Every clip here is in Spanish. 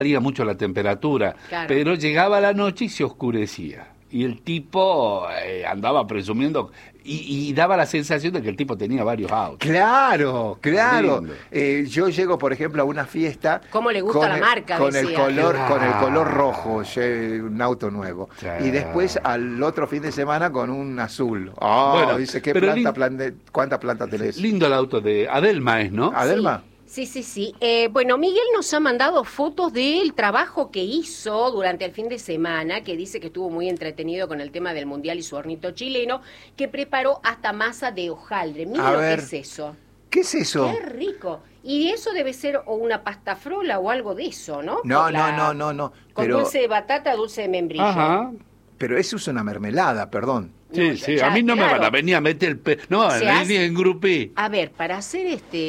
varía mucho la temperatura, Claro. pero llegaba la noche y se oscurecía. Y el tipo andaba presumiendo y daba la sensación de que el tipo tenía varios autos. Claro, claro. Lindo. Yo llego, por ejemplo, a una fiesta. ¿Cómo le gusta la marca, con el decía? color, Claro. con el color rojo, un auto nuevo. Claro. Y después al otro fin de semana con un azul. Ah, Bueno, dice, ¿qué pero ¿cuántas plantas tenés? Lindo el auto de Adelma es, ¿no? ¿Adelma? Sí. Bueno, Miguel nos ha mandado fotos del trabajo que hizo durante el fin de semana, que dice que estuvo muy entretenido con el tema del Mundial y su hornito chileno, que preparó hasta masa de hojaldre. Mira A lo ver. que es eso. ¿Qué es eso? Qué rico. Y eso debe ser o una pasta frola o algo de eso, ¿no? No, Con no. Con Pero, dulce de batata, dulce de membrillo. Ajá. pero eso es una mermelada, perdón. Sí, No, sí, ya, a mí no me claro. van a venir a meter el no, Se ni hace- en grupí. A ver, para hacer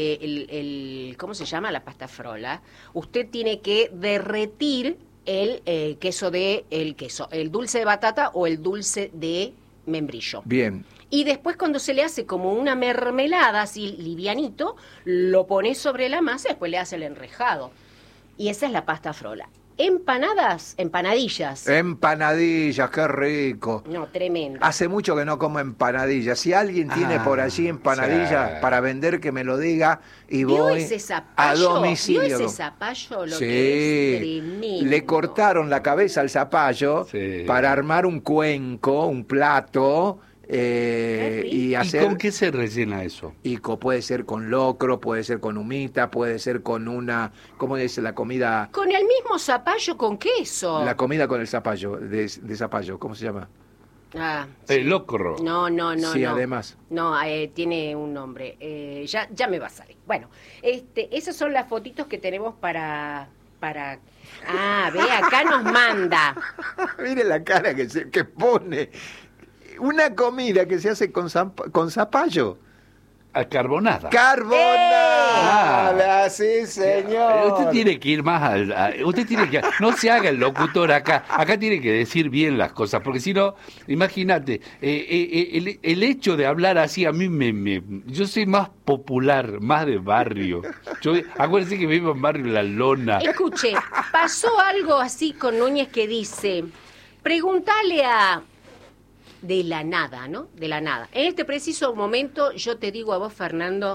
¿cómo se llama? La pasta frola, usted tiene que derretir el queso, el dulce de batata o el dulce de membrillo. Bien. Y después cuando se le hace como una mermelada así livianito, lo pones sobre la masa y después le hace el enrejado. Y esa es la pasta frola. Empanadillas. Empanadillas, qué rico. No, tremendo. Hace mucho que no como empanadillas. Si alguien tiene por allí empanadillas sí. para vender, que me lo diga y ¿Vio voy ese a zapallo? domicilio. ¿Vio ese zapallo? Lo que es tremendo. Le cortaron la cabeza al zapallo Sí. para armar un cuenco, un plato, rico. y ¿Y hacer... con qué se rellena eso? Puede ser con locro, puede ser con humita, puede ser con una... ¿Cómo dice la comida? Con el mismo zapallo con queso. La comida con el zapallo, de zapallo, ¿cómo se llama? Ah, El locro. no. Sí, no. además. No, tiene un nombre. Ya me va a salir. Bueno, esas son las fotitos que tenemos para... Ah, ve, acá nos manda. Mire la cara que pone. Una comida que se hace con zapallo. A carbonada. ¡Carbonada! Sí, señor. Usted tiene que ir más usted tiene que... No se haga el locutor acá. Acá tiene que decir bien las cosas, porque si no, imagínate, el hecho de hablar así a mí yo soy más popular, más de barrio. Acuérdense que vivo en barrio La Lona. Escuche, pasó algo así con Núñez que dice, pregúntale a... De la nada, ¿no? De la nada. En este preciso momento yo te digo a vos, Fernando,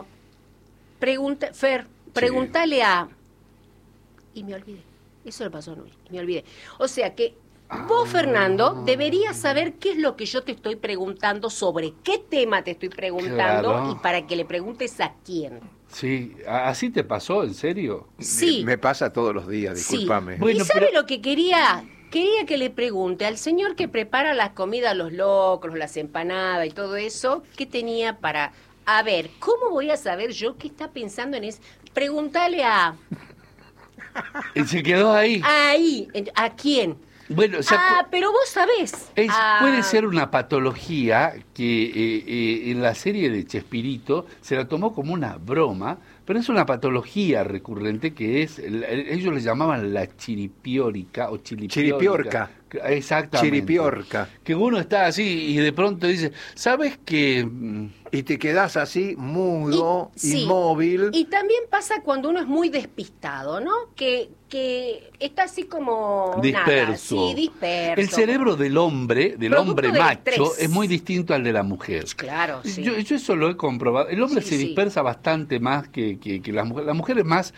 pregúntale a... Y me olvidé. Eso le pasó a Núñez, y me olvidé. O sea que vos, Fernando, deberías saber qué es lo que yo te estoy preguntando, sobre qué tema te estoy preguntando, Claro. y para que le preguntes a quién. Sí, ¿así te pasó? ¿En serio? Sí. Me pasa todos los días, Sí. discúlpame. Bueno, ¿Y sabe pero- lo que quería? Quería que le pregunte al señor que prepara las comidas, los locros, las empanadas y todo eso, ¿qué tenía para... A ver, ¿cómo voy a saber yo qué está pensando en eso? Pregúntale Y se quedó ahí. ¿A quién? Bueno, Pero vos sabés. puede ser una patología que en la serie de Chespirito se la tomó como una broma, pero es una patología recurrente que es, ellos le llamaban la chiripiórica o Chiripiorca. Exactamente. Chiripiorca. Que uno está así y de pronto dice, ¿sabes qué? Y te quedás así, mudo, Sí. inmóvil. Y también pasa cuando uno es muy despistado, ¿no? Que está así como... Disperso. Nada, sí, disperso. El cerebro del hombre Producto del macho, estrés. es muy distinto al de la mujer. Claro, sí. Yo eso lo he comprobado. El hombre Sí, se sí. dispersa bastante más que la mujer. La mujer es más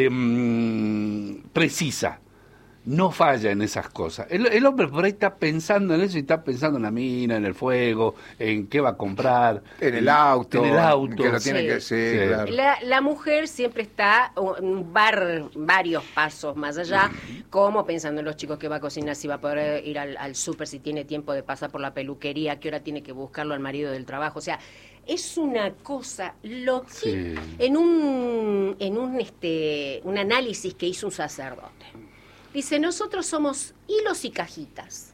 precisa. No falla en esas cosas. El hombre por ahí está pensando en eso y está pensando en la mina, en el fuego, en qué va a comprar. En el auto. En el auto. Que lo tiene Sí. que ser, Sí. claro. La mujer siempre está varios pasos más allá, como pensando en los chicos que va a cocinar, si va a poder ir al súper, si tiene tiempo de pasar por la peluquería, a qué hora tiene que buscarlo al marido del trabajo. O sea, es una cosa loca. Sí. En un análisis que hizo un sacerdote. Dice, nosotros somos hilos y cajitas.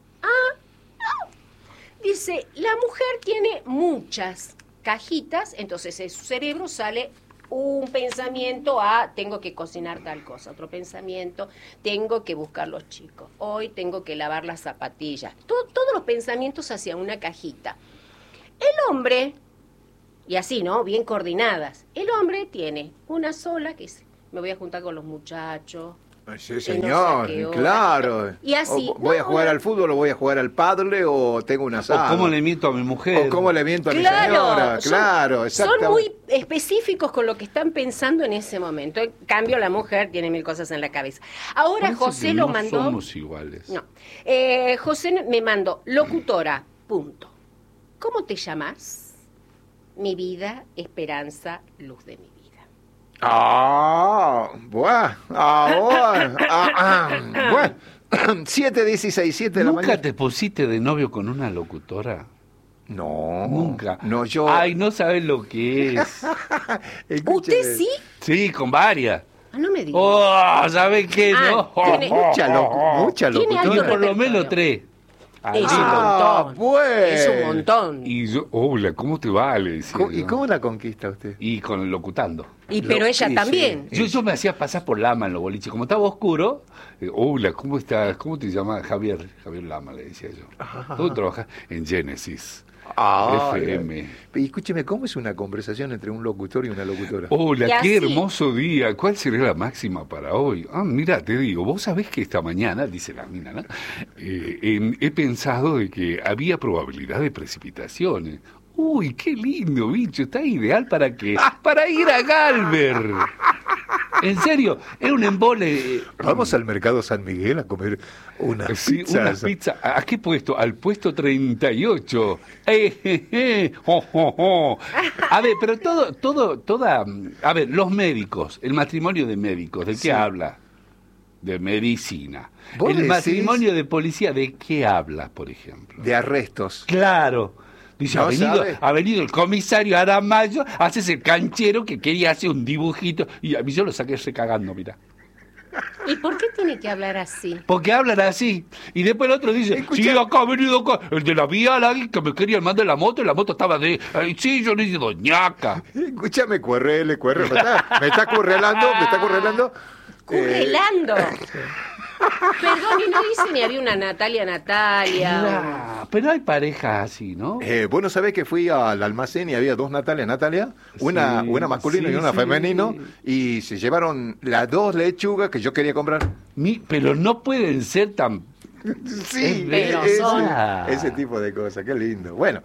Dice, la mujer tiene muchas cajitas, entonces en su cerebro sale un pensamiento tengo que cocinar tal cosa, otro pensamiento, tengo que buscar los chicos, hoy tengo que lavar las zapatillas, todos los pensamientos hacia una cajita. El hombre, y así, ¿no? Bien coordinadas, el hombre tiene una sola que es, me voy a juntar con los muchachos, Sí, y señor, no sé a qué hora. claro. Y así. O voy a jugar al fútbol, o voy a jugar al pádel, o tengo un asado. O cómo le miento a mi mujer. O cómo le miento a mi Claro, señora. Claro, son exactamente. muy específicos con lo que están pensando en ese momento. En cambio, la mujer tiene mil cosas en la cabeza. Ahora Parece José que lo no mandó. somos iguales. No. José me mandó, locutora, punto. ¿Cómo te llamas? Mi vida, esperanza, luz de mi vida. Bueno, bueno. 7:16 de la ¿Nunca mañana. te pusiste de novio con una locutora? No. Nunca. No, yo. Ay, no sabes lo que es. Escúcheme. ¿Usted sí? Sí, con varias. Ah, no me digas. Oh, ¿sabes qué? Ah, No. tiene- Mucha Tiene locutora. alto Yo por lo menos repertorio. 3. Es un Ah, montón. bueno. Es un montón. Y yo, hola, ¿cómo te va? Le decía ¿Y yo. cómo la conquista usted? Y con locutando. Pero ella Sí, también. sí. Yo me hacía pasar por Lama en los boliches. Como estaba oscuro, hola, ¿cómo estás? ¿Cómo te llamas? Javier Lama, le decía yo. ¿Dónde trabajas? En Genesis. FM. Y escúcheme, ¿cómo es una conversación entre un locutor y una locutora? Hola, Y qué así. hermoso día. ¿Cuál sería la máxima para hoy? Ah, mira, te digo, vos sabés que esta mañana, dice la mina, ¿no? He pensado de que había probabilidad de precipitaciones. Uy, qué lindo, bicho, está ideal para que para ir a Galver. En serio, es un embole. Vamos al mercado San Miguel a comer unas Sí, pizzas. una pizza. ¿A qué puesto? Al puesto 38. A ver, pero a ver, los médicos, el matrimonio de médicos, ¿de qué Sí. habla? De medicina. ¿Vos El decís? matrimonio de policía, ¿de qué habla, por ejemplo? De arrestos. Claro. Dice, No sabe. ha venido el comisario Aramayo, haces el canchero que quería hacer un dibujito, y a mí yo lo saqué recagando, mira. ¿Y por qué tiene que hablar así? Porque hablan así. Y después el otro dice, Escucha. sí, acá ha venido acá, el de la vía, que me quería el mando de la moto, y la moto estaba de, ay, sí, yo le dije, doñaca. Escúchame, cuerrele, me está currelando. Currelando. Perdón, y no dice ni había una Natalia. Ah, pero hay parejas así, ¿no? Vos no sabés que fui al almacén y había dos Natalia, una Sí, masculina y sí, una sí. femenino, y se llevaron las dos lechugas que yo quería comprar. Pero no pueden ser tan... Sí, Pero son- ese tipo de cosas, qué lindo. Bueno,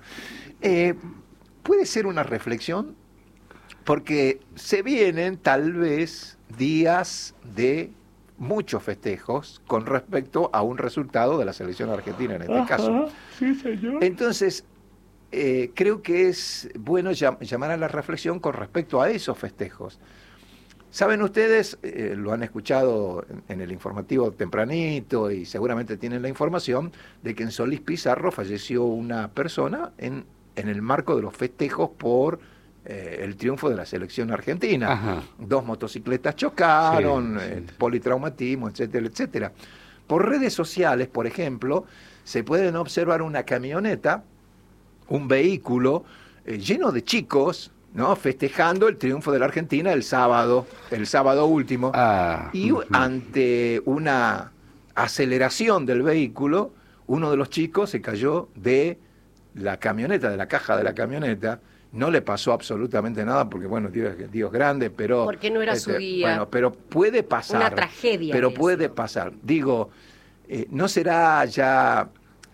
puede ser una reflexión, porque se vienen tal vez días de muchos festejos con respecto a un resultado de la selección argentina en este caso. Sí, señor. Entonces, creo que es bueno llamar a la reflexión con respecto a esos festejos. Saben ustedes, lo han escuchado en el informativo tempranito y seguramente tienen la información de que en Solís Pizarro falleció una persona en el marco de los festejos por el triunfo de la selección argentina. Ajá. Dos motocicletas chocaron, Sí, sí. politraumatismo, etcétera, etcétera. Por redes sociales, por ejemplo, se pueden observar una camioneta, un vehículo lleno de chicos, ¿no? Festejando el triunfo de la Argentina el sábado último. Y ante una aceleración del vehículo, uno de los chicos se cayó de la camioneta, de la caja de la camioneta. No le pasó absolutamente nada porque, bueno, Dios grande, pero... Porque no era su día. Bueno, pero puede pasar. Una tragedia. Pero eso. puede pasar. Digo, ¿no será ya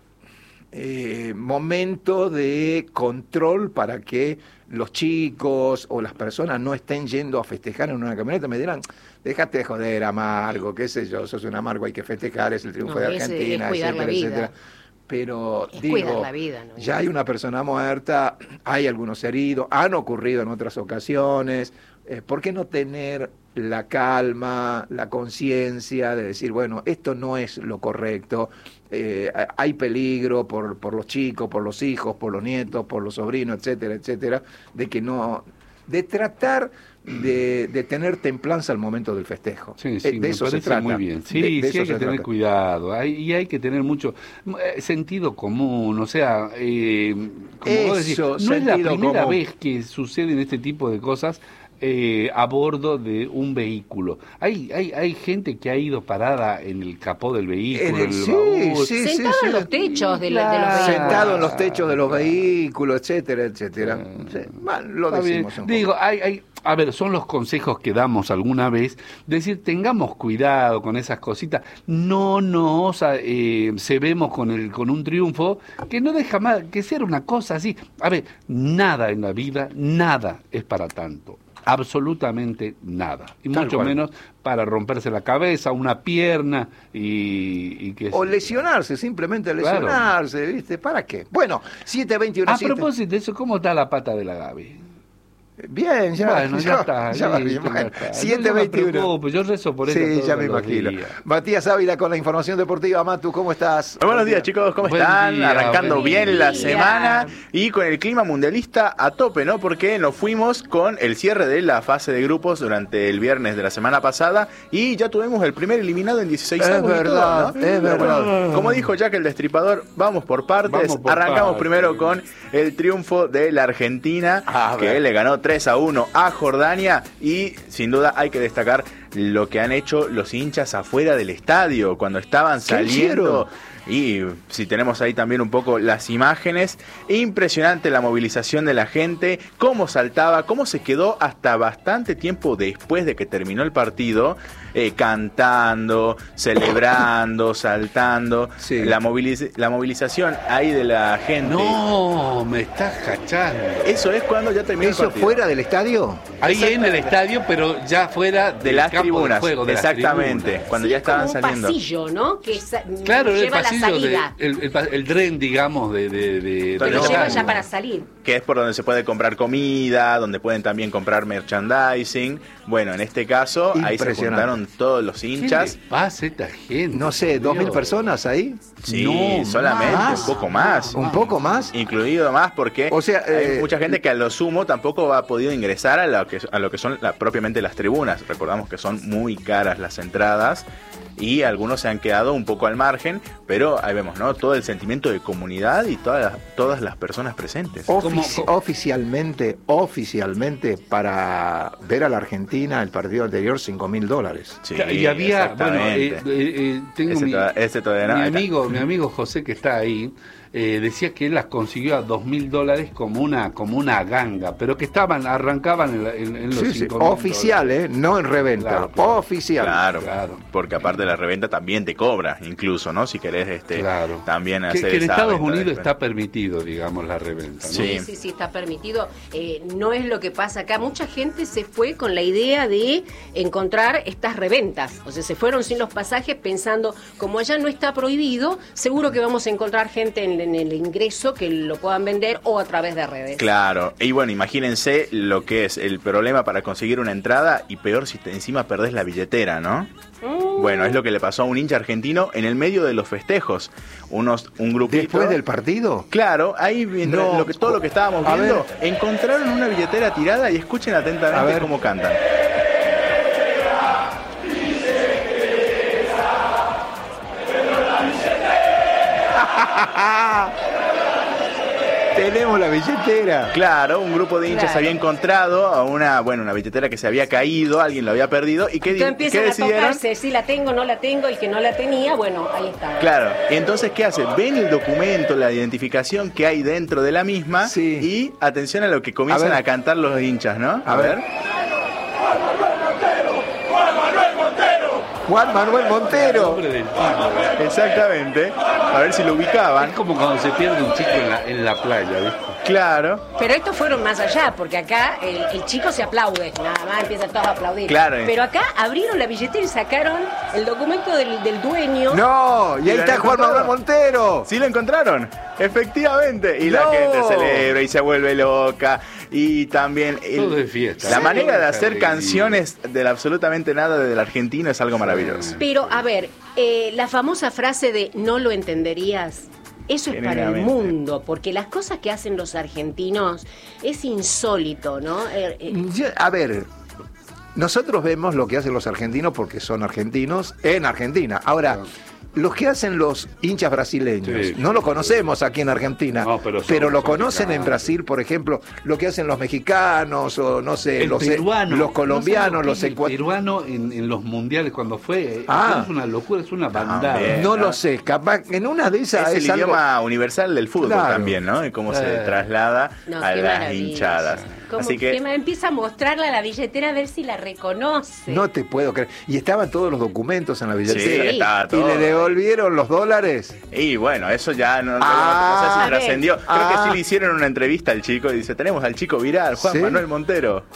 momento de control para que los chicos o las personas no estén yendo a festejar en una camioneta? Me dirán, déjate de joder, amargo, qué sé yo, sos un amargo, hay que festejar, es el triunfo de Argentina, es cuidar la vida. etcétera. Pero Es digo, cuidar la vida, ¿no? ya hay una persona muerta, hay algunos heridos, han ocurrido en otras ocasiones. ¿Por qué no tener la calma, la conciencia de decir, bueno, esto no es lo correcto, hay peligro por los chicos, por los hijos, por los nietos, por los sobrinos, etcétera, etcétera, de tratar de tener templanza al momento del festejo? Sí, sí, De me eso se parece trata. muy bien. Sí, De sí, eso hay que se tener trata. cuidado. Y hay que tener mucho sentido común. O sea, como vos decís, Eso, no es la sentido primera común. vez que suceden este tipo de cosas a bordo de un vehículo. Hay gente que ha ido parada en el capó del vehículo, en el Sí, baúl. sí, Sentado sí, en los sí. techos de los Claro. vehículos. Sentado en los techos de los vehículos, etcétera, etcétera. Sí, bueno, lo Está bien. decimos un poco. Digo, a ver, son los consejos que damos alguna vez, decir, tengamos cuidado con esas cositas, no nos cebemos con un triunfo que no deja más que ser una cosa así. A ver, nada en la vida, nada es para tanto. Absolutamente nada. Y Tal mucho cual. menos para romperse la cabeza, una pierna y que... O lesionarse, simplemente lesionarse, ¿viste? ¿Para qué? Bueno, 7:21. A propósito de eso, ¿cómo está la pata de la Gaby? Bien, ya, Bueno, ya está. ya va bien, listo, bueno. ya está. 7:21. Yo rezo por eso Sí, todos ya me los imagino. días. Matías Ávila con la información deportiva. Matu, ¿cómo estás? Muy buenos días, chicos, ¿cómo Buen están? día, Arrancando buen bien la día. semana y con el clima mundialista a tope, ¿no? Porque nos fuimos con el cierre de la fase de grupos durante el viernes de la semana pasada y ya tuvimos el primer eliminado en 16 Es avos y verdad, todo, ¿no? es Pero verdad. bueno, como dijo Jack el Destripador, vamos por partes. Vamos por Arrancamos partes. primero con el triunfo de la Argentina, A que ver. le ganó 3-1 a Jordania y sin duda hay que destacar lo que han hecho los hinchas afuera del estadio cuando estaban ¿Qué saliendo. hicieron? Y si tenemos ahí también un poco las imágenes, impresionante la movilización de la gente, cómo saltaba, cómo se quedó hasta bastante tiempo después de que terminó el partido, cantando, celebrando, saltando, Sí. la movilización ahí de la gente. No, me estás cachando. Eso es cuando ya terminó el ¿Eso partido. fuera del estadio? Ahí en el estadio, pero ya fuera De las campo tribunas, de juego, de las exactamente, tribunas. cuando Sí, ya es como estaban un saliendo. pasillo, ¿no? Que Claro, el lleva la pasillo, salida. el tren, digamos, de Pero No. lleva ya para salir. Que es por donde se puede comprar comida, donde pueden también comprar merchandising. Bueno, en este caso, ahí se Impresionante. juntaron todos los ¿Qué hinchas. le pasa a esta gente? No sé, Dios. 2.000 personas ahí. Sí, No, solamente, más. un poco más. ¿Un poco más? Incluido más porque O sea, hay mucha gente que a lo sumo tampoco ha podido ingresar a lo que son propiamente las tribunas. Recordamos que son muy caras las entradas y algunos se han quedado un poco al margen, pero ahí vemos, ¿no? Todo el sentimiento de comunidad y todas las personas presentes. Oficialmente, para ver a la Argentina el partido anterior, $5.000. Sí, Y había, bueno, exactamente. tengo Ese todavía no, mi ahí está. mi amigo José que está ahí, decía que él las consiguió a $2.000 como una ganga, pero que arrancaban en los Sí, sí, 5.000 oficial, dólares. no en reventa. Claro, claro. Oficial. Claro, Claro. porque aparte de la reventa también te cobra, incluso, ¿no? Si querés Claro. también Que hacer en esa Estados venta Unidos después. está permitido, digamos, la reventa, ¿no? Sí. Sí, está permitido. No es lo que pasa acá. Mucha gente se fue con la idea de encontrar estas reventas. O sea, se fueron sin los pasajes pensando, como allá no está prohibido, seguro que vamos a encontrar gente en el ingreso que lo puedan vender o a través de redes. Claro, y bueno, imagínense lo que es el problema para conseguir una entrada y peor si encima perdés la billetera, ¿no? Bueno, es lo que le pasó a un hincha argentino en el medio de los festejos. Un grupito. Después del partido. Claro, ahí mientras No. todo lo que estábamos A viendo, ver. encontraron una billetera tirada y escuchen A atentamente ver. cómo cantan. Tenemos la billetera. Claro, un grupo de hinchas Claro. había encontrado a una billetera que se había caído, alguien lo había perdido y ¿qué Entonces empiezan a decidieron? tocarse, si la tengo, no la tengo, y que no la tenía, bueno, ahí está. Claro, entonces ¿qué hace? Ven el documento, la identificación que hay dentro de la misma Sí. y atención a lo que comienzan A a, ver. cantar los hinchas, ¿no? A ver. Juan Manuel Montero. Nombre del tipo. Exactamente. A ver si lo ubicaban. Es como cuando se pierde un chico en la playa, ¿viste? Claro. Pero estos fueron más allá, porque acá el chico se aplaude, nada más empiezan todos a aplaudir. Claro. Pero acá abrieron la billetera y sacaron el documento del dueño. No, y ahí ¿Y lo está Juan encontró? Manuel Montero. Sí lo encontraron, efectivamente. Y la No. gente celebra y se vuelve loca. Y también Todo es fiesta. la Sí. manera de hacer Alegría. canciones del absolutamente nada del argentino es algo maravilloso. Pero, a ver, la famosa frase de no lo entenderías, eso es para el Genuinamente. mundo, porque las cosas que hacen los argentinos es insólito, ¿no? A ver, nosotros vemos lo que hacen los argentinos porque son argentinos en Argentina. Ahora, los que hacen los hinchas brasileños, Sí. no lo conocemos aquí en Argentina, No, pero lo son conocen en mexicanos. Brasil, por ejemplo, lo que hacen los mexicanos o no sé, El los peruano. los colombianos, ¿No los sabes lo que es el ecuatorianos. peruano en los mundiales cuando fue. Ah. Es una locura, es una bandada. También. No lo sé, capaz en una de esas Es el algo- idioma universal del fútbol Claro. también, ¿no? Y cómo se Claro. traslada No, a qué las maravilla. hinchadas. Como Así que empieza a mostrarle a la billetera a ver si la reconoce. No te puedo creer. Y estaban todos los documentos en la billetera. Sí, estaba ¿Y todo. le devolvieron los dólares? Y bueno, eso ya no Ah, sé si a ver. trascendió. Creo que Ah. sí le hicieron una entrevista al chico y dice, tenemos al chico viral, Juan ¿Sí? Manuel Montero.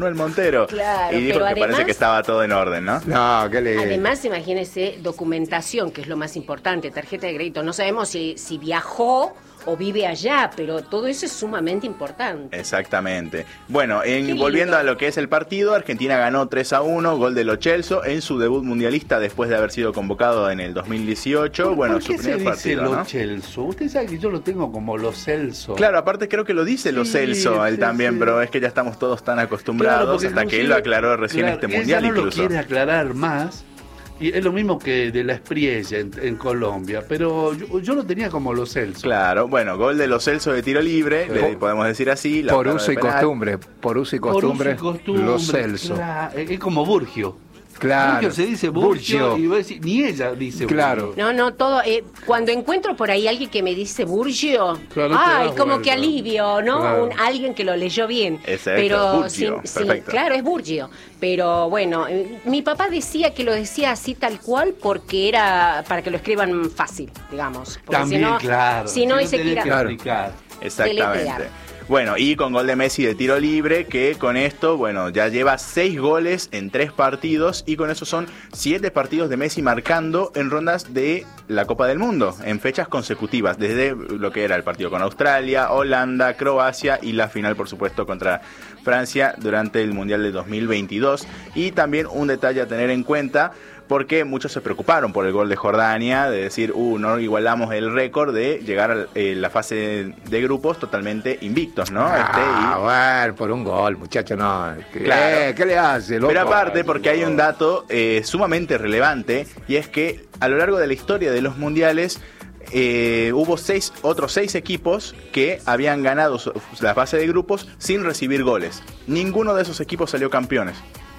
Claro, Y dijo pero que parece además- que estaba todo en orden, ¿no? No, qué le... Además, imagínese documentación, que es lo más importante, tarjeta de crédito. No sabemos si viajó o vive allá, pero todo eso es sumamente importante. Exactamente. Bueno, lindo. volviendo a lo que es el partido, Argentina ganó 3-1, gol de Lo Celso en su debut mundialista después de haber sido convocado en el 2018. Bueno, ¿Por su qué se primer dice partido, Lo ¿no? Celso? Usted sabe que yo lo tengo como Lo Celso. Claro, aparte creo que lo dice Lo Sí, Celso a él sí, también, sí. pero es que ya estamos todos tan acostumbrados porque hasta que él inclusive- lo aclaró recién claro, este ella mundial no incluso. lo quiere aclarar más. Y es lo mismo que de la Espriella en Colombia, pero yo lo tenía como Lo Celso. Claro, bueno, gol de Lo Celso de tiro libre, Pero- le podemos decir así. Por Lautaro uso de y penal. costumbre. Por uso y costumbre. Lo Celso. Claro, es como Burgio. Claro. Burgio se dice Burgio, Burgio. y vos decís, ni ella dice Claro. Burgio. No, todo. Cuando encuentro por ahí alguien que me dice Burgio, Claro, te ay, das como vuelta. que alivio, ¿no? Claro. Alguien que lo leyó bien. Exacto, Pero Burgio, perfecto. claro, es Burgio. Pero bueno, mi papá decía que lo decía así tal cual porque era para que lo escriban fácil, digamos. Porque También, si no, claro. Si no, Si y se tenés quiera. que Claro. explicar. Exactamente. Deletrear. Bueno, y con gol de Messi de tiro libre, que con esto, bueno, ya lleva 6 goles en 3 partidos y con eso son 7 partidos de Messi marcando en rondas de la Copa del Mundo, en fechas consecutivas, desde lo que era el partido con Australia, Holanda, Croacia y la final, por supuesto, contra Francia durante el Mundial de 2022. Y también un detalle a tener en cuenta, porque muchos se preocuparon por el gol de Jordania, de decir, no igualamos el récord de llegar a la fase de grupos totalmente invictos, ¿no? Bueno, por un gol, muchacho, no. Claro. ¿Qué le hace, loco? Pero aparte, porque hay un dato sumamente relevante, y es que a lo largo de la historia de los mundiales, hubo otros 6 equipos que habían ganado la fase de grupos sin recibir goles. Ninguno de esos equipos salió campeones.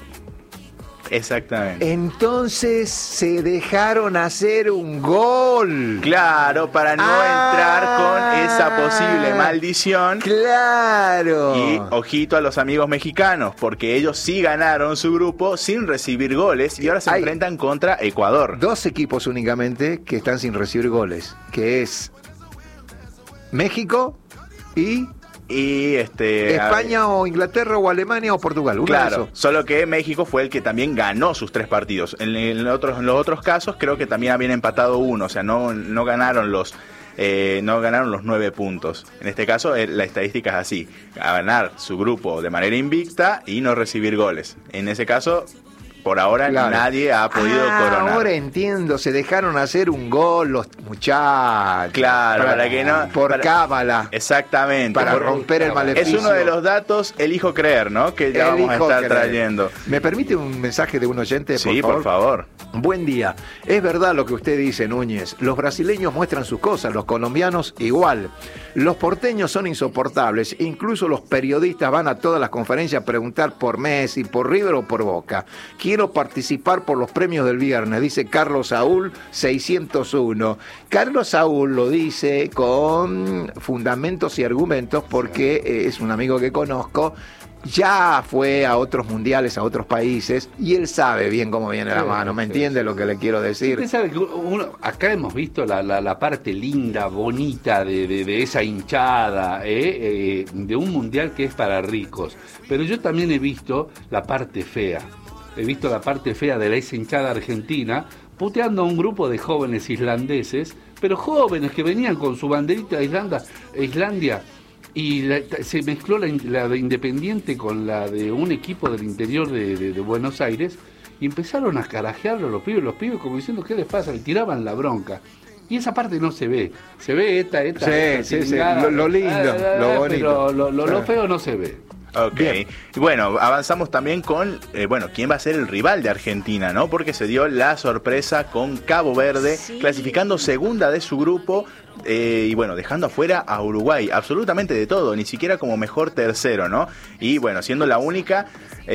Exactamente. Entonces se dejaron hacer un gol. Claro, para no entrar con esa posible maldición. Claro. Y ojito a los amigos mexicanos, porque ellos sí ganaron su grupo sin recibir goles y ahora se Hay enfrentan contra Ecuador. 2 equipos únicamente que están sin recibir goles, que es México y España o Inglaterra o Alemania o Portugal. Uno de Claro, esos. solo que México fue el que también ganó sus 3 partidos. En los otros casos creo que también habían empatado uno, o sea, no ganaron los 9 puntos. En este caso la estadística es así: a ganar su grupo de manera invicta y no recibir goles. En ese caso, por ahora Claro. nadie ha podido coronar. Ahora entiendo, se dejaron hacer un gol los muchachos. Claro, para que no- Por para- cábala. Exactamente. Para Por- romper el Es maleficio. uno de los datos, elijo creer, ¿no? Que ya vamos a Elijo estar creer. trayendo. ¿Me permite un mensaje de un oyente, Sí, por favor. Buen día. Es verdad lo que usted dice, Núñez. Los brasileños muestran sus cosas, los colombianos igual. Los porteños son insoportables. Incluso los periodistas van a todas las conferencias a preguntar por Messi, por River o por Boca. Quiero participar por los premios del viernes, dice Carlos Saúl 601. Carlos Saúl lo dice con fundamentos y argumentos porque es un amigo que conozco. Ya fue a otros mundiales, a otros países, y él sabe bien cómo viene la Sí, mano. ¿Me sí, entiende sí. lo que le quiero decir? Usted sabe que acá hemos visto la parte linda, bonita de esa hinchada, de un mundial que es para ricos. Pero yo también he visto la parte fea. He visto la parte fea de esa hinchada argentina, puteando a un grupo de jóvenes islandeses, pero jóvenes que venían con su banderita de Islandia. Y se mezcló la de Independiente con la de un equipo del interior de Buenos Aires y empezaron a carajearlo los pibes como diciendo ¿qué les pasa? Y tiraban la bronca. Y esa parte no se ve. Se ve esta Sí, chingada. lo lindo, lo bonito. Pero lo Sí. feo no se ve. Ok, Bien. y bueno, avanzamos también con, quién va a ser el rival de Argentina, ¿no? Porque se dio la sorpresa con Cabo Verde, Sí. clasificando segunda de su grupo, y bueno, dejando afuera a Uruguay, absolutamente de todo, ni siquiera como mejor tercero, ¿no? Y bueno, siendo la única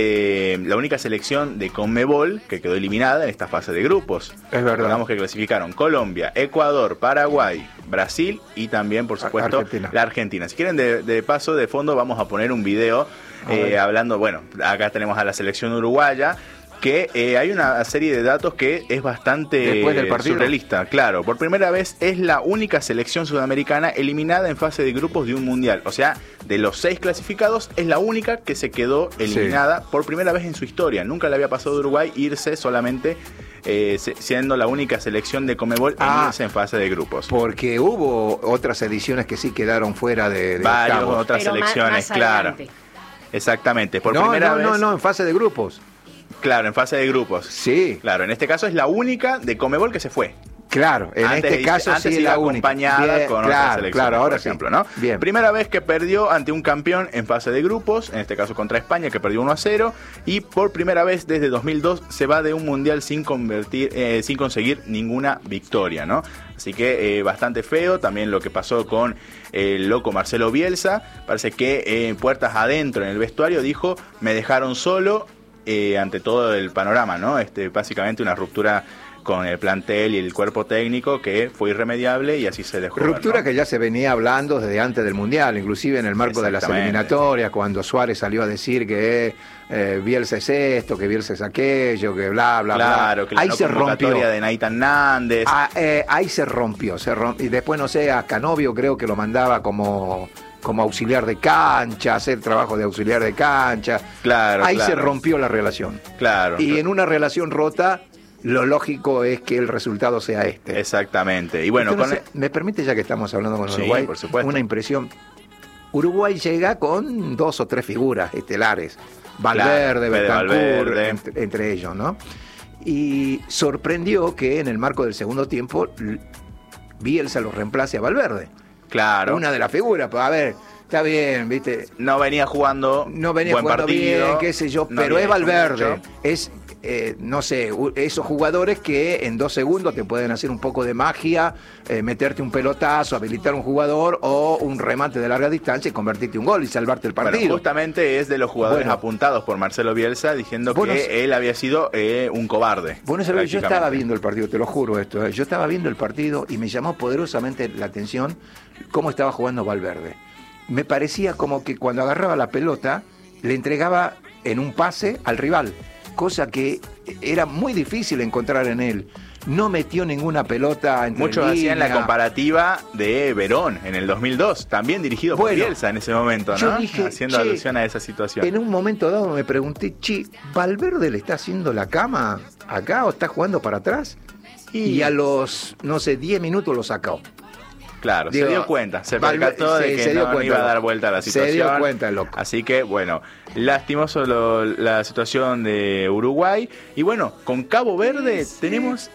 selección de Conmebol que quedó eliminada en esta fase de grupos. Es verdad. Recordamos que clasificaron Colombia, Ecuador, Paraguay, Brasil y también, por supuesto, Argentina. la Argentina. Si quieren, de paso, de fondo, vamos a poner un video hablando, bueno, acá tenemos a la selección uruguaya, que hay una serie de datos que es bastante Después del partido. surrealista. Claro, por primera vez es la única selección sudamericana eliminada en fase de grupos de un mundial. O sea, de los 6 clasificados, es la única que se quedó eliminada por primera vez en su historia. Nunca le había pasado a Uruguay irse solamente, siendo la única selección de Conmebol en irse en fase de grupos. Porque hubo otras ediciones que sí quedaron fuera de Varias octavos. otras Pero selecciones, más claro. adelante. Exactamente. Por No, primera vez. en fase de grupos. Claro, en fase de grupos. Sí. Claro, en este caso es la única de Conmebol que se fue. Claro, en Antes este caso antes sí es iba la única. acompañada Bien, con otras selecciones, claro, ahora por ejemplo, sí. ¿no? Bien. Primera vez que perdió ante un campeón en fase de grupos, en este caso contra España, que perdió 1-0, y por primera vez desde 2002 se va de un mundial sin conseguir ninguna victoria, ¿no? Así que bastante feo también lo que pasó con el loco Marcelo Bielsa. Parece que puertas adentro en el vestuario dijo, me dejaron solo ante todo el panorama, ¿no? Básicamente una ruptura con el plantel y el cuerpo técnico que fue irremediable y así se dejó. Ruptura ¿no? que ya se venía hablando desde antes del Mundial, inclusive en el marco de las Exactamente. eliminatorias, cuando Suárez salió a decir que Bielsa es esto, que Bielsa es aquello, que bla, bla, Claro, bla. que la Ahí no se rompió. convocatoria de Nathan Nández. Ahí se rompió. Y después, no sé, a Canovio creo que lo mandaba como auxiliar de cancha, hacer trabajo de auxiliar de cancha. Claro, Ahí claro. se rompió la relación. Claro. Y en una relación rota, lo lógico es que el resultado sea este. Exactamente. Y bueno, Entonces, ¿me permite, ya que estamos hablando con Sí, Uruguay, por supuesto. una impresión? Uruguay llega con 2 o 3 figuras estelares. Valverde, Fede Bentancur, Valverde. entre ellos, ¿no? Y sorprendió que en el marco del segundo tiempo Bielsa lo reemplace a Valverde. claro. Una de las figuras, pues a ver, está bien, ¿viste? No venía jugando No venía buen jugando partido, bien, qué sé yo, no pero había es hecho Valverde. mucho. Es, no sé, esos jugadores que en 2 segundos te pueden hacer un poco de magia, meterte un pelotazo, habilitar un jugador o un remate de larga distancia y convertirte un gol y salvarte el partido. Bueno, justamente es de los jugadores Bueno. apuntados por Marcelo Bielsa diciendo Bueno, que él había sido un cobarde. Bueno, yo estaba prácticamente. viendo el partido, te lo juro esto. Yo estaba viendo el partido y me llamó poderosamente la atención cómo estaba jugando Valverde. Me parecía como que cuando agarraba la pelota le entregaba en un pase al rival, cosa que era muy difícil encontrar en él. No metió ninguna pelota entre Muchos hacían la línea. comparativa de Verón en el 2002, también dirigido por Bueno, Bielsa en ese momento, yo ¿no? dije, haciendo che, alusión a esa situación. En un momento dado me pregunté, ¿Valverde le está haciendo la cama acá o está jugando para atrás? Y a los, no sé, 10 minutos lo sacó. Claro, Digo, se dio cuenta, se Valverde- percató de sí, que se dio no cuenta, iba a dar loco. vuelta a la Se situación. dio cuenta, el loco. Así que, bueno, lastimoso la situación de Uruguay. Y bueno, con Cabo Verde tenemos...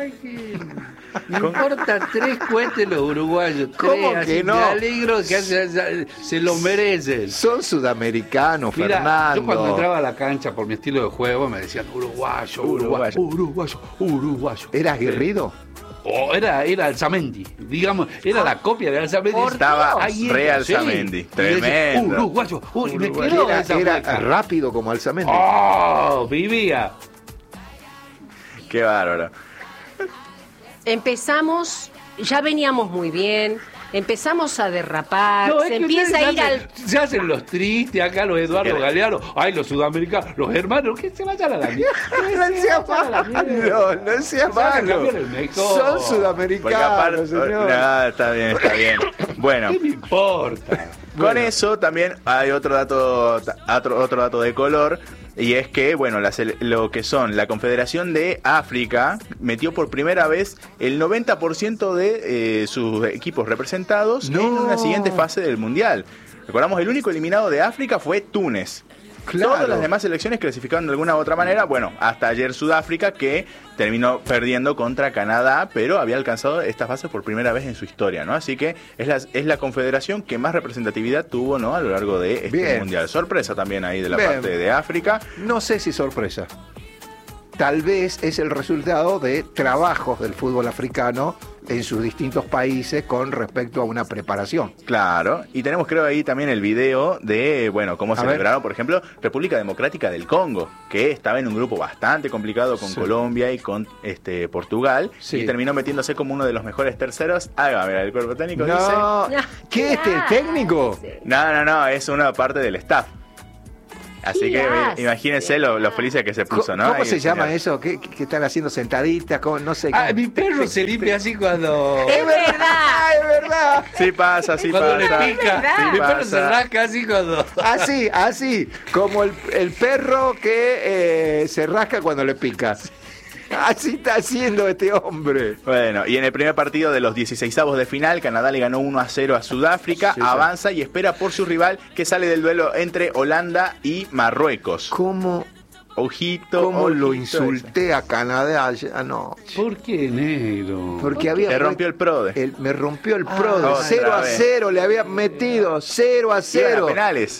Me importan 3 cohetes los uruguayos. ¿Cómo 3, que así, no? Me alegro que se lo merecen. Son sudamericanos, Mira, Fernando. yo cuando entraba a la cancha por mi estilo de juego me decían uruguayo, uruguayo, uruguayo, uruguayo. ¿Eras aguerrido? O era Alzamendi, digamos, era la copia de Alzamendi. Estaba Ahí re era, Alzamendi, Y decía, tremendo. uruguayo, y me Era, quedó esa era marca. rápido como Alzamendi. ¡Oh! Vivía. Qué bárbaro. Empezamos, ya veníamos muy bien, empezamos a derrapar, No, es se que empieza a ir al... se hacen los tristes acá, los Eduardo Galeano, ay, los sudamericanos, los hermanos, que se vayan a la mierda. No sea malo, no sea malo. cambiar el mejor. Son Porque sudamericanos, aparte... señor. No, está bien, está bien. Bueno, ¿Qué me importa? con eso también hay otro dato de color. Y es que, bueno, lo que son la Confederación de África metió por primera vez el 90% de sus equipos representados No. en una siguiente fase del Mundial. Recordamos, el único eliminado de África fue Túnez. Claro. Todas las demás selecciones clasificaron de alguna u otra manera. Bueno, hasta ayer Sudáfrica, que terminó perdiendo contra Canadá, pero había alcanzado esta fase por primera vez en su historia, ¿no? Así que es la confederación que más representatividad tuvo, ¿no? A lo largo de este Bien. Mundial. Sorpresa también ahí de la Bien. parte de África. No sé si sorpresa. Tal vez es el resultado de trabajos del fútbol africano en sus distintos países con respecto a una preparación. Claro, y tenemos creo ahí también el video de, bueno, cómo A celebraron, por ejemplo, República Democrática del Congo, que estaba en un grupo bastante complicado con Sí. Colombia y con Portugal, Sí. y terminó metiéndose como uno de los mejores terceros. Ah, mira, el cuerpo técnico dice... No, ¿qué este técnico? Sí. No, es una parte del staff. Así que hace? imagínense lo feliz que se puso, ¿no? ¿Cómo Ahí se el llama señor. eso? ¿Qué están haciendo sentaditas? No sé. Mi perro se limpia así cuando... Es verdad. Es verdad. Sí pasa, sí Cuando pasa. le pica. verdad. Mi perro Pasa. se rasca así cuando... Así, como el perro que se rasca cuando le pica. Así está haciendo este hombre. Bueno, y en el primer partido de los 16avos de final, Canadá le ganó 1-0 a Sudáfrica, Sí, sí. avanza y espera por su rival que sale del duelo entre Holanda y Marruecos. ¿Cómo Ojito, lo ojito insulté a Canadá anoche? ¿Por qué, negro? Porque ese. había Te rompió el PRODE. me rompió el PRODE. otra 0-0 le había metido. 0-0. Iban a penales.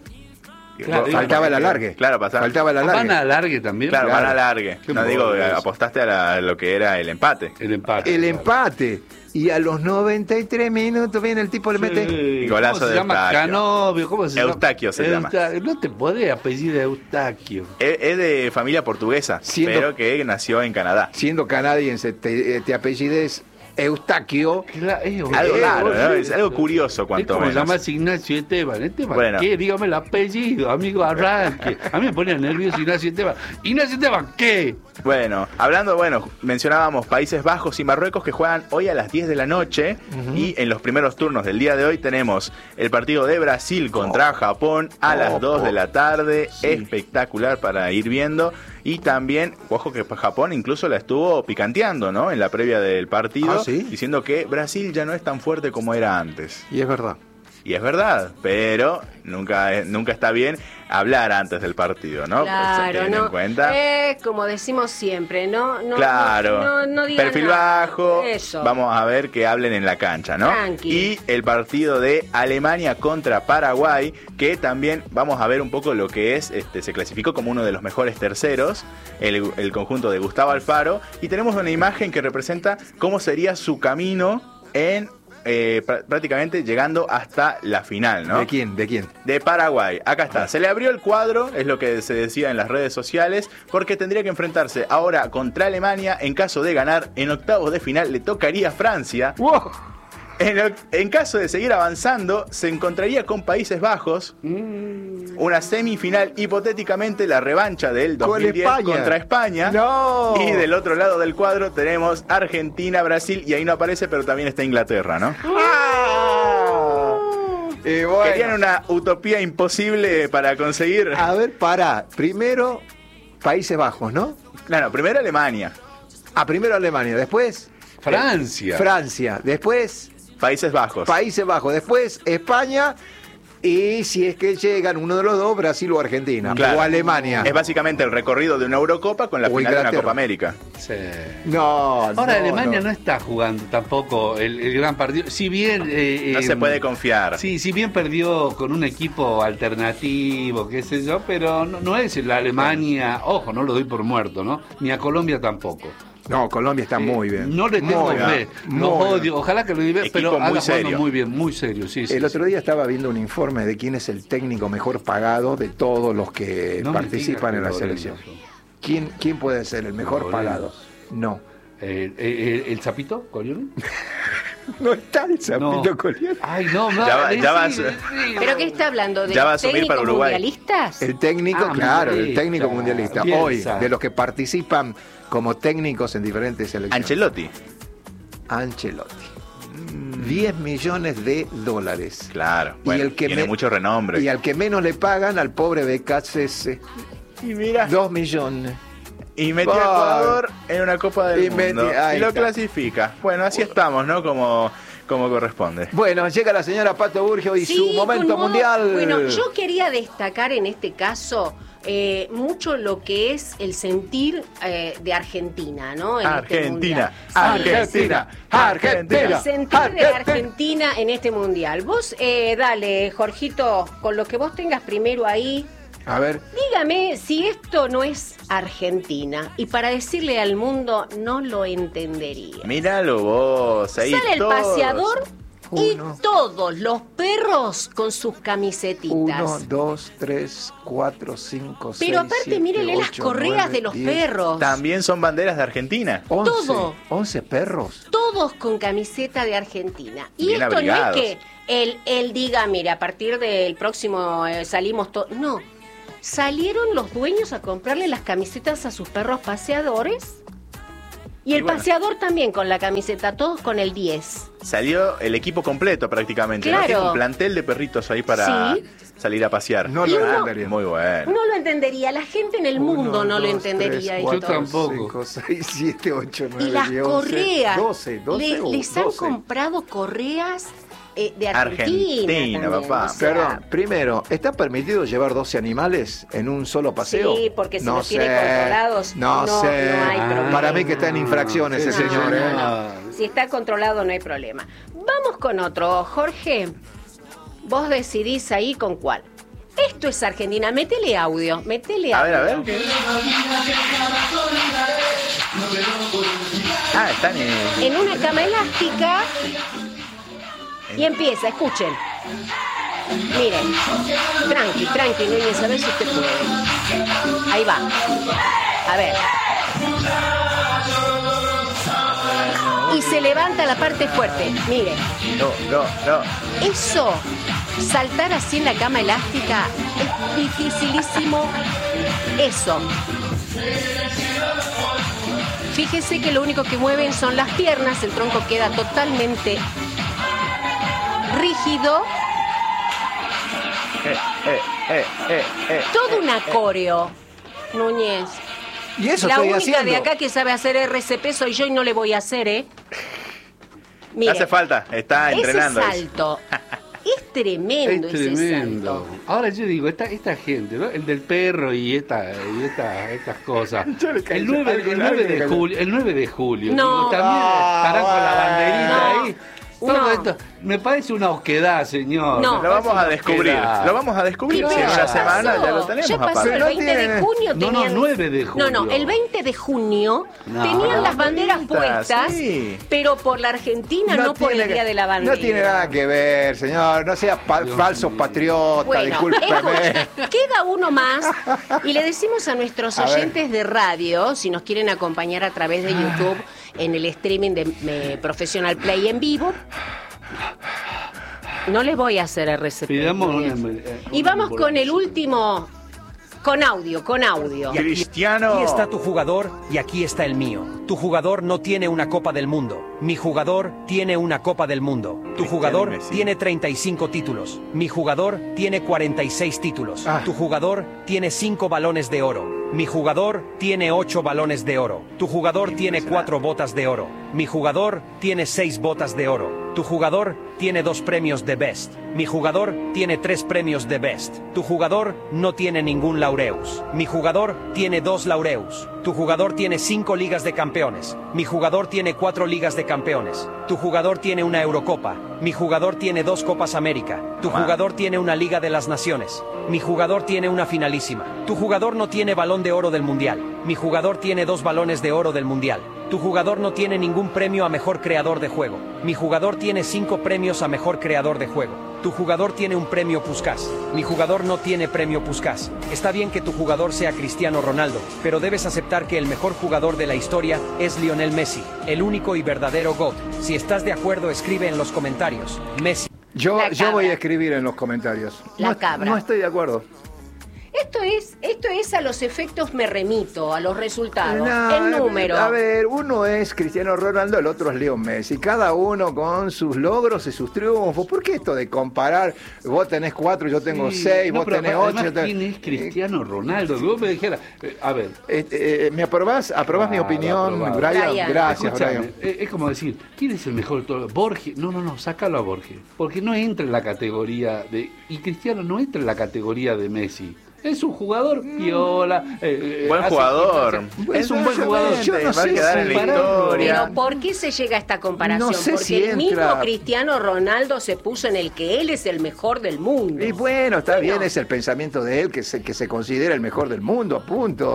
Claro, Faltaba el alargue. Claro, pasaba. Faltaba el ¿Van alargue. a alargue también? Claro, van a largue. Qué No digo, morbo eso. apostaste a lo que era el empate. El empate. El empate. Y a los 93 minutos viene el tipo, le mete. Sí. Golazo ¿Cómo se de llama? Eustaquio. Canovio. ¿Cómo se llama? Eustaquio se llama. No te podés apellido Eustaquio. Es de familia portuguesa, Siendo- pero que nació en Canadá. Siendo canadiense, te apellides Eustaquio. Algo raro, ¿no? horrible. Es algo curioso, Es cuanto como menos. llamarse Ignacio Esteban. ¿Esteban Bueno. qué? Dígame el apellido, amigo, arranque. A mí me pone nervioso Ignacio Esteban. ¿Ignacio Esteban qué? Bueno, mencionábamos Países Bajos y Marruecos que juegan hoy a las 10 de la noche y en los primeros turnos del día de hoy tenemos el partido de Brasil contra Japón a las 2 de la tarde, espectacular para ir viendo y también, ojo que Japón incluso la estuvo picanteando, ¿no? En la previa del partido, ¿Ah, sí? diciendo que Brasil ya no es tan fuerte como era antes. Y es verdad. Y es verdad, pero nunca está bien hablar antes del partido, ¿no? Claro, Ten no. en cuenta. Como decimos siempre, no Claro, no digan perfil nada. bajo, Eso. vamos a ver que hablen en la cancha, ¿no? Tranqui. Y el partido de Alemania contra Paraguay, que también vamos a ver un poco lo que es, se clasificó como uno de los mejores terceros, el conjunto de Gustavo Alfaro, y tenemos una imagen que representa cómo sería su camino en prácticamente llegando hasta la final, ¿no? ¿De quién? De Paraguay. Acá está. Se le abrió el cuadro, es lo que se decía en las redes sociales, porque tendría que enfrentarse ahora contra Alemania. En caso de ganar, en octavos de final le tocaría a Francia. ¡Wow! En caso de seguir avanzando, se encontraría con Países Bajos. Una semifinal, hipotéticamente la revancha del Con 2010 España. contra España. ¡No! Y del otro lado del cuadro tenemos Argentina, Brasil, y ahí no aparece, pero también está Inglaterra, ¿no? Y bueno. Querían una utopía imposible para conseguir. A ver, pará. Primero, Países Bajos, ¿no? Claro, primero Alemania, Primero Alemania, después Francia. Francia, después Países Bajos. Países Bajos, después España y si es que llegan uno de los dos, Brasil o Argentina, Claro. o Alemania. Es básicamente el recorrido de una Eurocopa con la O final de una Inglaterra. Copa América. Sí. No, Ahora Alemania no está jugando tampoco el gran partido. Si bien No se puede confiar. Sí, si bien perdió con un equipo alternativo, qué sé yo, pero no es la Alemania. Ojo, no lo doy por muerto, ¿no? Ni a Colombia tampoco. No, Colombia está muy bien. No le tengo Muy bien, fe. muy Los bien. odio. Ojalá que lo diga, Equipo pero muy anda jugando serio. muy bien, muy serio. Sí, sí, El otro día estaba viendo un informe de quién es el técnico mejor pagado de todos los que No me participan en la digas que selección. Lorenzo. ¿Quién puede ser el mejor Lorenzo. pagado? No. ¿El Zapito? ¿Corione? No está el No. Zapito Colione. Ay, no, Ya va a sí. ¿Pero qué está hablando? ¿De Ya va a los asumir técnicos para Uruguay. mundialistas? El técnico, Ah, claro, el mundialista. técnico mundialista. Bielsa. Hoy, de los que participan como técnicos en diferentes selecciones. Ancelotti. Ancelotti. 10 millones de dólares. Claro. Bueno, tiene mucho renombre. Y al que menos le pagan, al pobre BKCS, Y mira. 2 millones. Y metió a Ay. Ecuador en una Copa del Y Mundo. ahí Y lo está. clasifica. Bueno, así estamos, ¿no? Como corresponde. Bueno, llega la señora Pato Burgio y Sí, su momento con mundial. Bueno, yo quería destacar en este caso mucho lo que es el sentir de Argentina, ¿no? En este mundial. Argentina, Argentina. El sentir de Argentina en este mundial. Vos, dale, Jorgito, con lo que vos tengas primero ahí, A ver, dígame si esto no es Argentina. Y para decirle al mundo, no lo entendería. Míralo vos. Ahí Sale el todos. paseador Uno. y todos los perros con sus camisetitas. 1, 2, 3, 4, 5, 6. Pero aparte, mírele las correas de los perros. También son banderas de Argentina. 11, Todo. 11 perros. Todos con camiseta de Argentina. Y Bien esto abrigados. no es que él diga, mire, a partir del próximo salimos todos. No. salieron los dueños a comprarle las camisetas a sus perros paseadores. Y el paseador también con la camiseta, todos con el 10. Salió el equipo completo prácticamente, Claro. ¿no? Tiene un plantel de perritos ahí para Sí. salir a pasear. No Y lo uno- entendería. Muy bueno. No lo entendería, la gente en el mundo no lo entendería. Yo tampoco. 5, 6, 7, 8, 9, Y las 10, 11, correas, 12 les han 12. comprado correas de Argentina. Argentina, también, papá. o sea, Perdón, primero, ¿está permitido llevar 12 animales en un solo paseo? Sí, porque si los tiene controlados, No no sé. hay problema. Para mí que está en infracción ese Sí, señor. no, ¿eh? no. Si está controlado no hay problema. Vamos con otro. Jorge, vos decidís ahí con cuál. Esto es Argentina. Métele audio. Métele A audio. ver. ¿qué? Ah, están En una cama elástica. Y empieza, escuchen. Miren. Tranqui, Núñez, a ver si usted puede. Ahí va. A ver. Y se levanta la parte fuerte. Miren. No. Eso, saltar así en la cama elástica, es dificilísimo. Eso. Fíjese que lo único que mueven son las piernas, el tronco queda totalmente rígido. Todo un coreo, Núñez. Y eso La estoy única haciendo. de acá que sabe hacer RCP soy yo y no le voy a hacer, ¿eh? No Mire, hace falta, está entrenando. ese salto es tremendo, Es ese tremendo. salto. Ahora yo digo, esta gente, ¿no? El del perro y estas cosas. Yo le caí El 9 algo, algo de le julio, el 9 de julio. No. Digo, también estarán con la banderita No. ahí. Todo No. esto me parece una oquedad, señor. No. Me Lo vamos parece a una descubrir. oquedad. Lo vamos a descubrir. ¿Qué Si en ya una semana pasó? ya lo tenemos Ya pasó aparte. el No 20 de tiene- junio. No, Tenían... 9 de No, julio. el 20 de junio No. tenían las banderas Banderitas, puestas, sí. pero por la Argentina, no por el tiene Día de la Bandera. No tiene nada que ver, señor. No sea falso patriota, Bueno, discúlpeme. escuche, queda uno más y le decimos a nuestros A ver. oyentes de radio, si nos quieren acompañar a través de YouTube en el streaming de Professional Play en vivo, no les voy a hacer RCP. Pidamos Núñez. Y una vamos con el último, con audio. Cristiano. Aquí está tu jugador y aquí está el mío. Tu jugador no tiene una Copa del Mundo. Mi jugador tiene una Copa del Mundo. Tu jugador Messi. tiene 35 títulos. Mi jugador tiene 46 títulos. Ah. Tu jugador tiene 5 balones de oro. Mi jugador tiene 8 balones de oro. Tu jugador tiene 4 botas de oro. Mi jugador tiene 6 botas de oro. Tu jugador tiene 2 premios de Best. Mi jugador tiene 3 premios de Best. Tu jugador no tiene ningún Laureus. Mi jugador tiene 2 Laureus. Tu jugador tiene 5 ligas de campeones. Mi jugador tiene 4 ligas de campeones. Tu jugador tiene una Eurocopa. Mi jugador tiene 2 Copas América. Tu jugador tiene una Liga de las Naciones. Mi jugador tiene una finalísima. Tu jugador no tiene balón de oro del Mundial. Mi jugador tiene 2 balones de oro del Mundial. Tu jugador no tiene ningún premio a mejor creador de juego. Mi jugador tiene 5 premios a mejor creador de juego. Tu jugador tiene un premio Puskás. Mi jugador no tiene premio Puskás. Está bien que tu jugador sea Cristiano Ronaldo, pero debes aceptar que el mejor jugador de la historia es Lionel Messi, el único y verdadero GOAT. Si estás de acuerdo, escribe en los comentarios. Messi. Yo La cabra. voy a escribir en los comentarios. La No, cabra. no estoy de acuerdo. Esto es a los efectos me remito, a los resultados, No, el número. A ver, uno es Cristiano Ronaldo, el otro es Leo Messi. Cada uno con sus logros y sus triunfos. ¿Por qué esto de comparar? Vos tenés 4, yo tengo 6, No, vos pero tenés además, 8. ¿quién es Cristiano Ronaldo? Que vos me dijeras, a ver, ¿Me aprobás? ¿Aprobás mi opinión, aprobado. Brian? Brian. Gracias, escúchame, Brian. es como decir, ¿quién es el mejor de todos? Borges. No, sácalo a Borges. Porque no entra en la categoría de... Y Cristiano no entra en la categoría de Messi. Es un jugador piola. Buen jugador. Es un buen jugador. Yo no Va a sé quedar si en la compararlo. historia. Pero ¿por qué se llega a esta comparación? No sé Porque si el mismo entra- Cristiano Ronaldo se puso en el que él es el mejor del mundo. Y bueno, está bien, es el pensamiento de él que se considera el mejor del mundo, punto.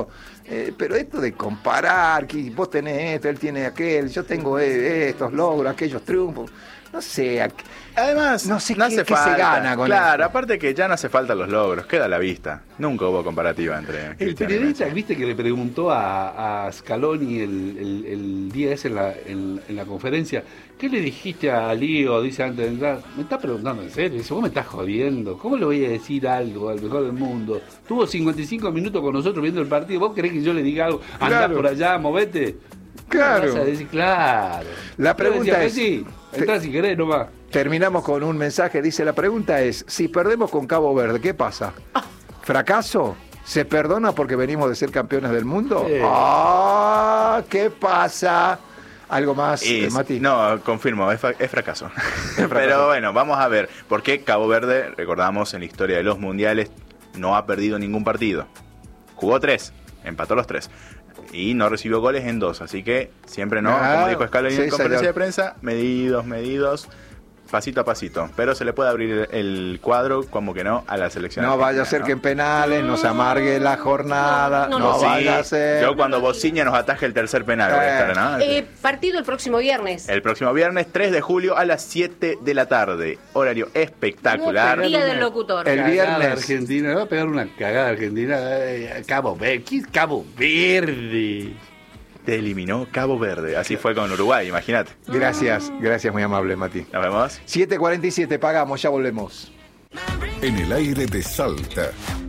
Pero esto de comparar, que vos tenés esto, él tiene aquel, yo tengo estos logros, aquellos triunfos, no sé. Además, no sé no qué hace falta. se gana con Claro, esto. aparte que ya no hace falta los logros, queda a la vista. Nunca hubo comparativa entre El Cristiano y periodista, Messi. viste que le preguntó a Scaloni el día ese en la conferencia, ¿qué le dijiste a Lío? Dice antes de entrar, me está preguntando en serio, dice, vos me estás jodiendo, ¿cómo le voy a decir algo al mejor del mundo? Tuvo 55 minutos con nosotros viendo el partido, ¿vos querés que yo le diga algo? Andá Claro. por allá, movete. Claro. Vas a decir, claro. La pregunta Yo decía, es- sí, entrá si querés nomás. Terminamos con un mensaje, dice, la pregunta es, si perdemos con Cabo Verde, ¿qué pasa? ¿Fracaso? ¿Se perdona porque venimos de ser campeones del mundo? Sí. ¿Qué pasa? ¿Algo más, Mati? No, confirmo, es fracaso. Pero bueno, vamos a ver. ¿Por qué Cabo Verde, recordamos en la historia de los mundiales, no ha perdido ningún partido? Jugó 3, empató los 3. Y no recibió goles en 2. Así que siempre no, como dijo Scaloni en sí, conferencia señor. de prensa, medidos, pasito a pasito. Pero se le puede abrir el cuadro, como que no, a la selección. No vaya a ser argentina, que en penales nos amargue la jornada, no, Sí, vaya a ser... yo cuando Bociña nos ataje el tercer penal voy a estar, ¿no? Partido el próximo viernes. El próximo viernes 3 de julio a las 7 de la tarde. Horario espectacular. Día del locutor. El Cagada viernes. Argentina, va a pegar una cagada Argentina. Cabo Verde, ¿qué es Cabo Verde? Te eliminó Cabo Verde. Así fue con Uruguay, imagínate. Gracias, muy amable, Mati. Nos vemos. 7:47, pagamos, ya volvemos. En el aire de Salta,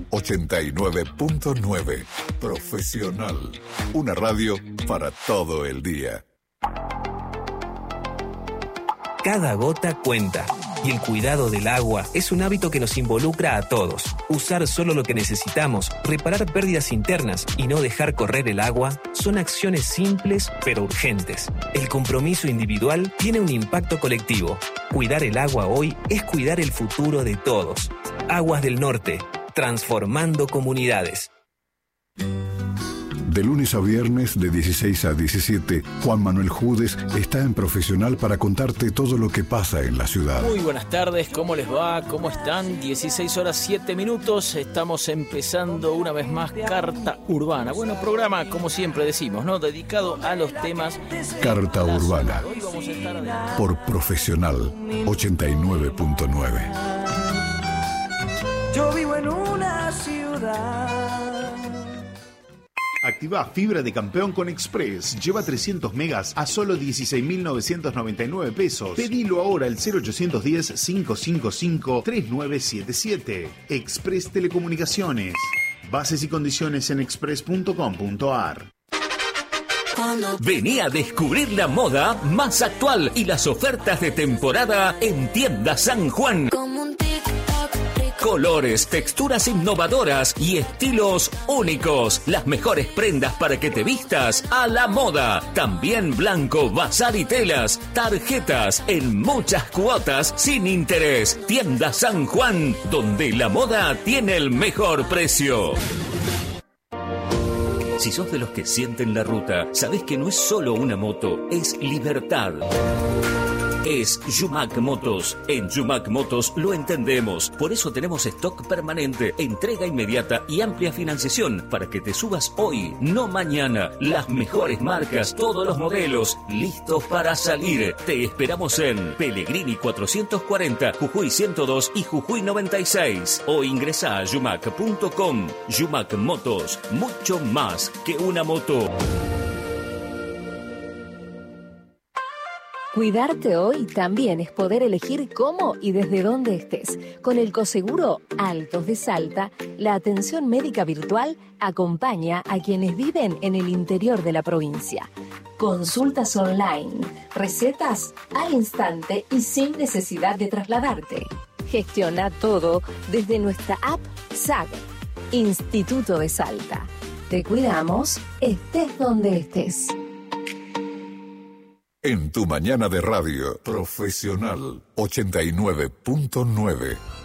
89.9. Profesional. Una radio para todo el día. Cada gota cuenta. Y el cuidado del agua es un hábito que nos involucra a todos. Usar solo lo que necesitamos, reparar pérdidas internas y no dejar correr el agua son acciones simples pero urgentes. El compromiso individual tiene un impacto colectivo. Cuidar el agua hoy es cuidar el futuro de todos. Aguas del Norte, transformando comunidades. De lunes a viernes, de 16 a 17, Juan Manuel Judes está en Profesional para contarte todo lo que pasa en la ciudad. Muy buenas tardes, ¿cómo les va? ¿Cómo están? 16 horas 7 minutos, estamos empezando una vez más Carta Urbana. Bueno, programa, como siempre decimos, ¿no? Dedicado a los temas... Carta Urbana, Hoy vamos a estar adelante. por Profesional 89.9. Yo vivo en una ciudad. Activa fibra de campeón con Express. Lleva 300 megas a solo 16.999 pesos. Pedilo ahora al 0810-555-3977. Express Telecomunicaciones. Bases y condiciones en express.com.ar. Vení a descubrir la moda más actual y las ofertas de temporada en Tienda San Juan. Colores, texturas innovadoras y estilos únicos. Las mejores prendas para que te vistas a la moda. También blanco, bazar y telas. Tarjetas en muchas cuotas sin interés. Tienda San Juan, donde la moda tiene el mejor precio. Si sos de los que sienten la ruta, sabés que no es solo una moto, es libertad. Es Yumac Motos. En Yumac Motos lo entendemos. Por eso tenemos stock permanente, entrega inmediata y amplia financiación para que te subas hoy, no mañana. Las mejores marcas, todos los modelos, listos para salir. Te esperamos en Pellegrini 440, Jujuy 102 y Jujuy 96. O ingresa a yumac.com. Yumac Motos, mucho más que una moto. Cuidarte hoy también es poder elegir cómo y desde dónde estés. Con el Coseguro Altos de Salta, la atención médica virtual acompaña a quienes viven en el interior de la provincia. Consultas online, recetas al instante y sin necesidad de trasladarte. Gestiona todo desde nuestra app SAG, Instituto de Salta. Te cuidamos, estés donde estés. En tu mañana de radio, Profesional 89.9.